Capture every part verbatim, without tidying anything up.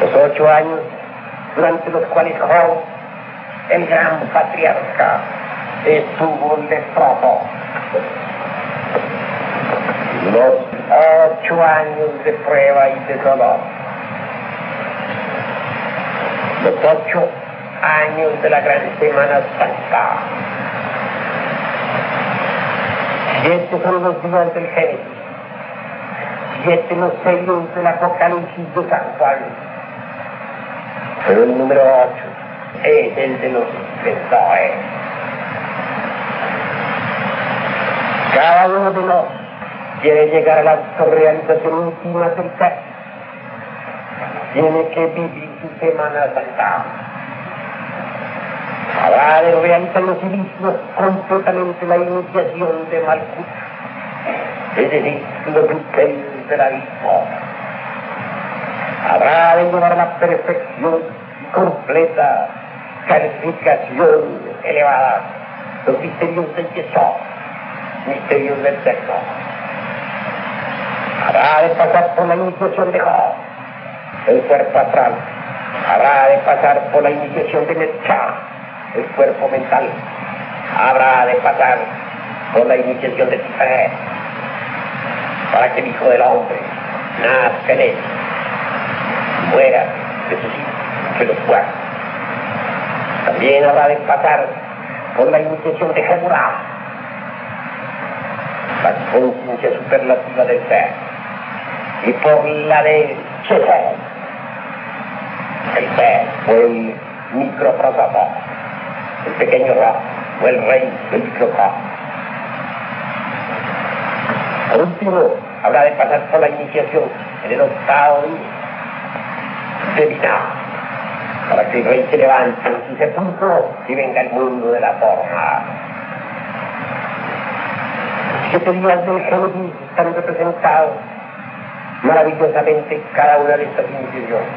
Los ocho años durante los cuales Job, el gran patriarca, estuvo leproso. Los ocho años de prueba y de dolor. Los ocho años de la gran Semana Santa. Siete son los días del Génesis. Siete los sellos del Apocalipsis de San Juan. Pero el número ocho es el de los esplendores. Cada uno de nosotros quiere llegar a la autorrealización íntima del ser. Tiene que vivir su Semana Santa. Habrá de realizar los civismos completamente la iniciación de Malkut, es decir, los misterios del abismo. Habrá de llevar a la perfección completa, calificación elevada, los misterios del Yesod, misterios del sexo. Habrá de pasar por la iniciación de Job, el cuerpo astral. Habrá de pasar por la iniciación de Netzach, el cuerpo mental. Habrá de pasar por la iniciación de Tiferet, para que el Hijo del Hombre nazca en él, muera de sus hijos, que los guarde. También habrá de pasar por la iniciación de Jemurah, la conciencia superlativa del ser, y por la de Chesed, el ser o el microprosopos, el pequeño Ra, o el rey del microcosmos. Por último, habrá de pasar por la iniciación en el octavo día de Binah, para que el rey se levante en su sepulcro y venga al mundo de la forma. Siete días del Génesis están representados maravillosamente cada una de estas iniciaciones.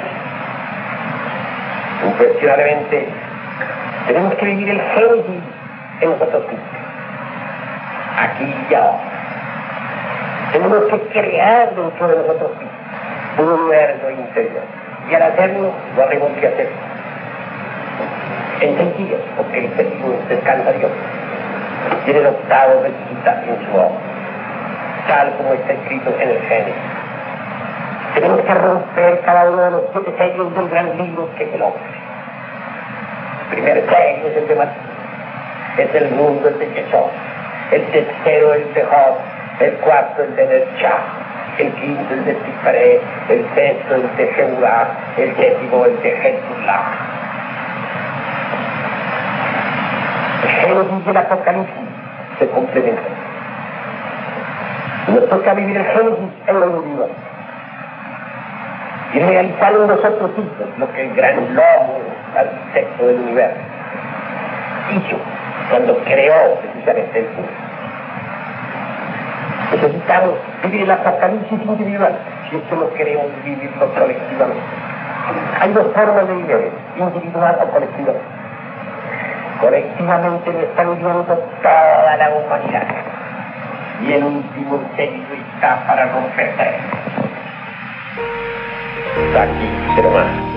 Impresionablemente, tenemos que vivir el Génesis en nosotros mismos, aquí y ahora. Tenemos que crear dentro de nosotros mismos un universo interior. Y al hacerlo, lo haremos que hacer en sencillo, porque el séptimo descansa Dios. Y en el octavo recita en su obra, tal como está escrito en el Génesis. Tenemos que romper cada uno de los siete sellos del gran libro que es el hombre. El primer sello es el de Malkut, es el mundo, el de Yesod. El tercero, el de Job. El cuarto, el de Netzach. El quinto, el de Tiferet. El sexto, el de Jemurah. El séptimo, el de Jesúlah. El Génesis y el Apocalipsis se complementan. Nos toca vivir el Génesis en lo individual y realizar en nosotros mismos lo que el gran lobo, arquitecto del universo, hizo cuando creó precisamente el mundo. Necesitamos vivir el Apocalipsis individual si es que no queremos vivirlo colectivamente. Hay dos formas de vivir, individual o colectivamente. Colectivamente lo está viviendo toda la humanidad y el último sello está para romperse. Aquí, pero más.